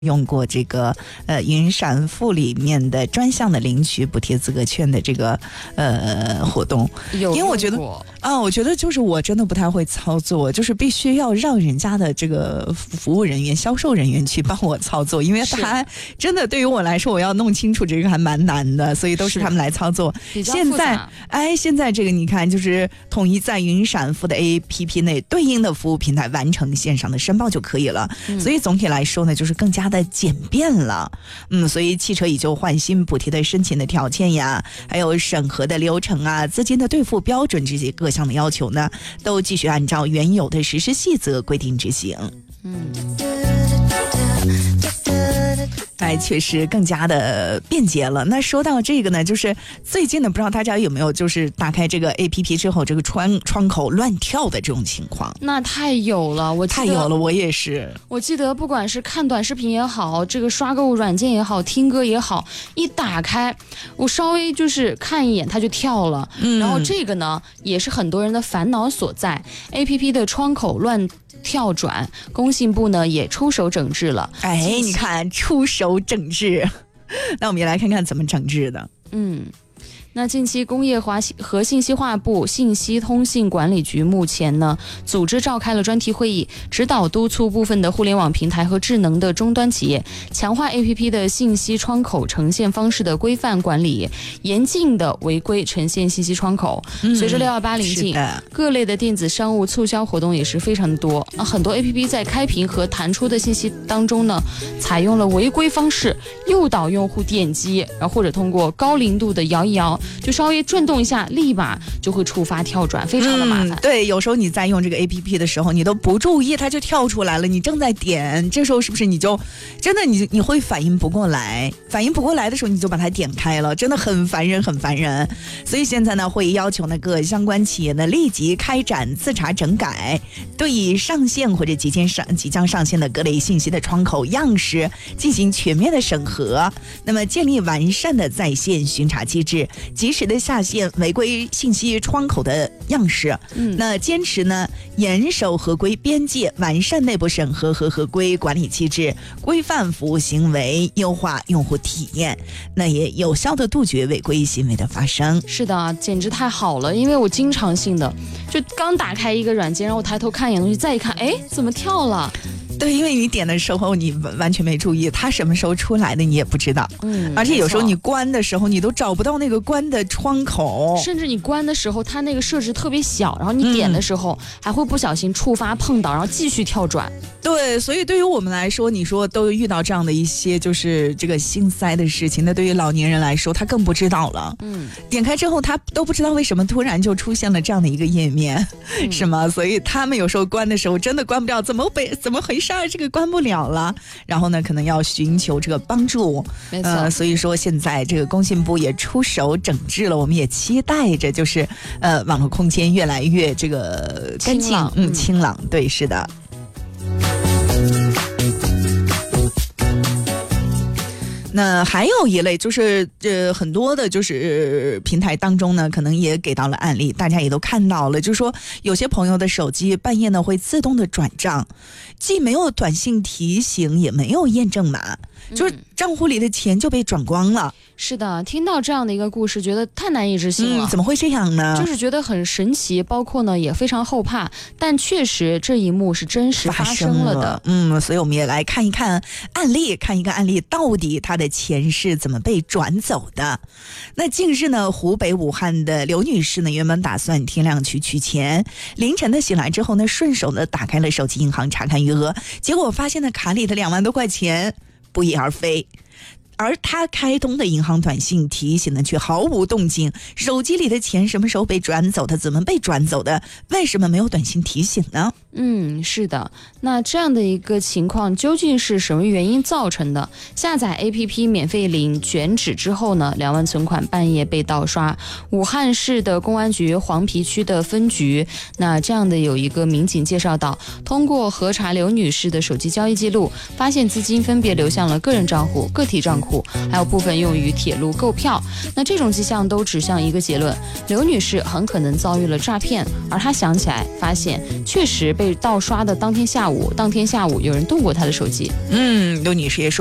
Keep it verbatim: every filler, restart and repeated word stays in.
用过这个呃云闪付里面的专项的领取补贴资格券的这个呃活动， 有因为我觉得啊，我觉得就是我真的不太会操作，就是必须要让人家的这个服务人员、销售人员去帮我操作，因为他真的对于我来说，我要弄清楚这个还蛮难的，所以都是他们来操作。现在哎，现在这个你看，就是统一在云闪付的 A P P 内对应的服务平台完成线上的申报就可以了，嗯、所以总体来说呢，就是更加的简便了。嗯，所以汽车以旧换新补贴的申请的条件呀，还有审核的流程啊，资金的兑付标准这些各项的要求呢，都继续按照原有的实施细则规定执行。嗯。哎，确实更加的便捷了。那说到这个呢，就是最近呢，不知道大家有没有就是打开这个 A P P 之后，这个窗窗口乱跳的这种情况？ 那太有了，我太有了，我也是。 我记得不管是看短视频也好，这个刷购物软件也好，听歌也好，一打开，我稍微就是看一眼它就跳了。嗯，然后这个呢，也是很多人的烦恼所在。A P P 的窗口乱跳转，工信部呢也出手整治了。 哎，你看出手整治，那我们也来看看怎么整治的。 嗯。那近期工业化和信息化部信息通信管理局目前呢组织召开了专题会议，指导督促部分的互联网平台和智能的终端企业强化 A P P 的信息窗口呈现方式的规范管理，严禁的违规呈现信息窗口。嗯、随着六一八临近，各类的电子商务促销活动也是非常多。啊，很多 A P P 在开屏和弹出的信息当中呢，采用了违规方式，诱导用户点击，然后或者通过高零度的摇一摇。就稍微转动一下，立马就会触发跳转，非常的麻烦。 嗯、对，有时候你在用这个 A P P 的时候，你都不注意，它就跳出来了。你正在点，这时候是不是你就真的你你会反应不过来？反应不过来的时候，你就把它点开了，真的很烦人，很烦人。所以现在呢，会要求那个相关企业呢立即开展自查整改，对已上线或者即将上即将上线的各类信息的窗口样式进行全面的审核。那么建立完善的在线巡查机制。及时的下线违规信息窗口的样式，嗯，那坚持呢严守合规边界，完善内部审核和合规管理机制，规范服务行为，优化用户体验，那也有效的杜绝违规行为的发生。 是的，简直太好了，因为我经常性的就刚打开一个软件，然后我抬头看一眼东西，再一看，哎，怎么跳了？ 对，因为你点的时候你完全没注意，它什么时候出来的你也不知道，嗯，而且有时候你关的时候你都找不到那个关的窗口， 甚至你关的时候它那个设置特别小，然后你点的时候还会不小心触发碰到，然后继续跳转。 对，所以对于我们来说，你说都遇到这样的一些就是这个心塞的事情，那对于老年人来说他更不知道了。嗯，点开之后他都不知道为什么突然就出现了这样的一个页面，嗯、是吗？所以他们有时候关的时候真的关不了，怎么回怎么回事？这个关不了了，然后呢，可能要寻求这个帮助。 没错， 呃，所以说现在这个工信部也出手整治了，我们也期待着，就是呃，网络空间越来越这个干净，嗯，清朗。对，是的。那还有一类就是呃很多的就是平台当中呢，可能也给到了案例，大家也都看到了，就是说有些朋友的手机半夜呢会自动的转账，既没有短信提醒，也没有验证码，就是账户里的钱就被转光了。 是的，听到这样的一个故事，觉得太难以置信了。 嗯，怎么会这样呢？ 就是觉得很神奇，包括呢也非常后怕，但确实这一幕是真实发生了的。了嗯，所以我们也来看一看案例，看一个案例到底它的钱是怎么被转走的。那近日呢，湖北武汉的刘女士呢，原本打算天亮去取钱，凌晨的醒来之后呢，顺手的打开了手机银行查看余额，结果发现呢卡里的两万多块钱不翼而飞。而他开通的银行短信提醒呢，却毫无动静。手机里的钱什么时候被转走的？怎么被转走的？为什么没有短信提醒呢？ 嗯，是的。那这样的一个情况究竟是什么原因造成的？下载 A P P 免费领卷纸之后呢，两万存款半夜被盗刷。武汉市的公安局黄陂区的分局，那这样的有一个民警介绍到，通过核查刘女士的手机交易记录，发现资金分别流向了个人账户、个体账户户，还有部分用于铁路购票。那这种迹象都指向一个结论：刘女士很可能遭遇了诈骗。而她想起来，发现确实被盗刷的当天下午，当天下午有人动过她的手机。 嗯，刘女士也说。